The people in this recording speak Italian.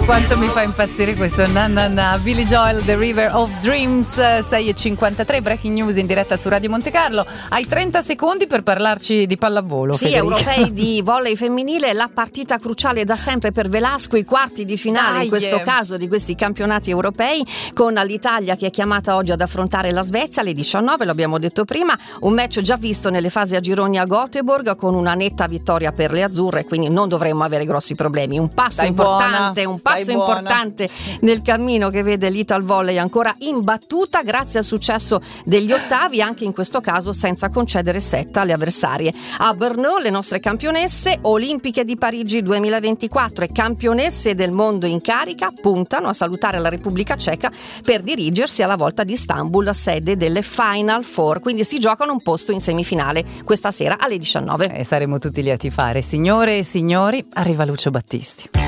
Quanto mi fa impazzire questo Billy Joel, The River of Dreams. 6:53, breaking news in diretta su Radio Monte Carlo. Hai 30 secondi per parlarci di pallavolo. Sì, Federica. Europei di volley femminile, la partita cruciale da sempre per Velasco, i quarti di finale in questo caso di questi campionati europei, con l'Italia che è chiamata oggi ad affrontare la Svezia alle 19, lo abbiamo detto prima, un match già visto nelle fasi a gironi a Göteborg con una netta vittoria per le azzurre, quindi non dovremmo avere grossi problemi. Un passo importante nel cammino che vede l'Ital Volley ancora imbattuta grazie al successo degli ottavi, anche in questo caso senza concedere setta alle avversarie. A Brno le nostre campionesse olimpiche di Parigi 2024 e campionesse del mondo in carica puntano a salutare la Repubblica Ceca per dirigersi alla volta di Istanbul, sede delle Final Four, quindi si giocano un posto in semifinale questa sera alle 19. Saremo tutti lì a tifare. Signore e signori, arriva Lucio Battisti.